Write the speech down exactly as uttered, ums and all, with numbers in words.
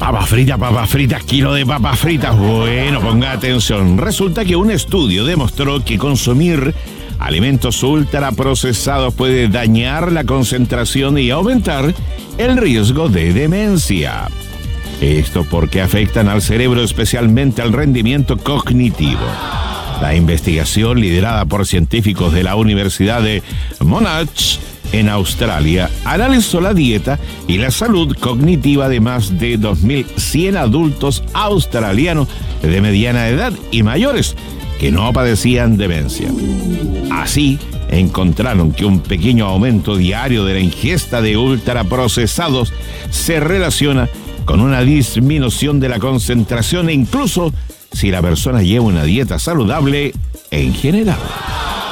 Papas fritas, papas fritas, kilo de papas fritas. Bueno, ponga atención. Resulta que un estudio demostró que consumir alimentos ultraprocesados puede dañar la concentración y aumentar el riesgo de demencia. Esto porque afectan al cerebro, especialmente al rendimiento cognitivo. La investigación, liderada por científicos de la Universidad de Monash en Australia, analizó la dieta y la salud cognitiva de más de dos mil cien adultos australianos de mediana edad y mayores que no padecían demencia. Así, encontraron que un pequeño aumento diario de la ingesta de ultraprocesados se relaciona con una disminución de la concentración e incluso si la persona lleva una dieta saludable en general.